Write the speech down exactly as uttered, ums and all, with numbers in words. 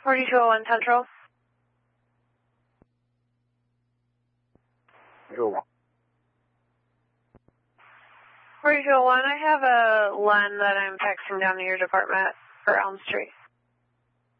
forty-two oh one Central. forty-two oh one, I have a Len that I'm texting down to your department for Elm Street.